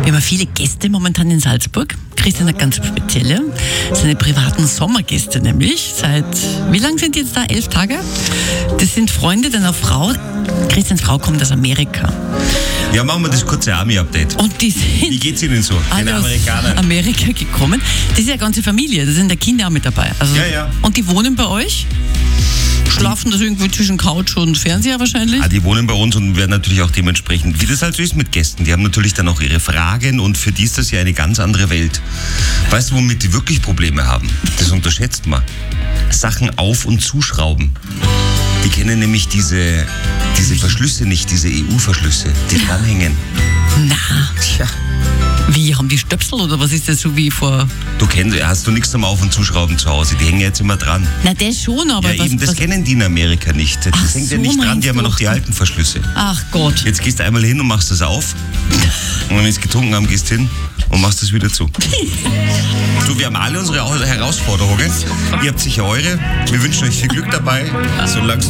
Wir haben viele Gäste momentan in Salzburg. Christian hat ganz spezielle, seine privaten Sommergäste nämlich. Wie lang sind die jetzt da? 11 Tage? Das sind Freunde deiner Frau. Christians Frau kommt aus Amerika. Ja, machen wir das kurze Army-Update. Und die sind Wie geht's Ihnen so? alle aus Amerika gekommen. Das ist ja eine ganze Familie, da sind ja Kinder auch mit dabei. Also, Ja. Und die wohnen bei euch? Schlafen das irgendwie zwischen Couch und Fernseher wahrscheinlich? Die wohnen bei uns und werden natürlich auch dementsprechend, wie das halt so ist mit Gästen, die haben natürlich dann auch ihre Fragen und für die ist das ja eine ganz andere Welt. Weißt du, womit die wirklich Probleme haben? Das unterschätzt man. Sachen auf- und zuschrauben. Die kennen nämlich diese Verschlüsse nicht, diese EU-Verschlüsse, die dranhängen. Na, Tja. wie, haben die Stöpsel oder was ist das so wie vor... Hast du nichts zum Auf- und Zuschrauben zu Hause, die hängen jetzt immer dran. Na, das schon, aber... Ja, das kennen die in Amerika nicht. Das hängt ja nicht dran, die haben ja noch die alten Verschlüsse. Ach Gott. Jetzt gehst du einmal hin und machst das auf. Und wenn wir es getrunken haben, gehst hin und machst das wieder zu. Du, wir haben alle unsere Herausforderungen. Ihr habt sicher eure. Wir wünschen euch viel Glück dabei. Solange